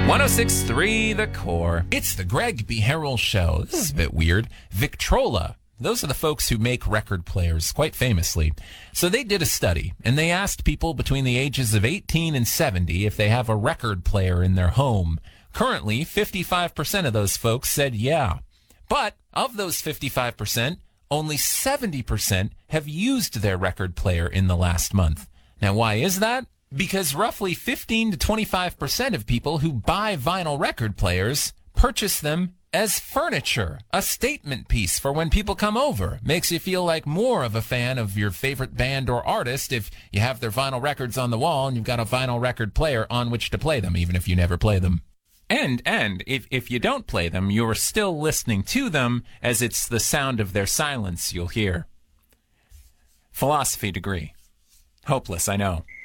106.3 The Core. It's the Greg B. Harrell Show. This is a bit weird. Victrola. Those are the folks who make record players, quite famously. So they did a study, and they asked people between the ages of 18 and 70 if they have a record player in their home. Currently, 55% of those folks said yeah. But of those 55%, only 70% have used their record player in the last month. Now, why is that? Because roughly 15 to 25% of people who buy vinyl record players purchase them as furniture, a statement piece for when people come over. Makes you feel like more of a fan of your favorite band or artist if you have their vinyl records on the wall and you've got a vinyl record player on which to play them, even if you never play them. And if you don't play them, you're still listening to them, as it's the sound of their silence you'll hear. Philosophy degree. Hopeless, I know.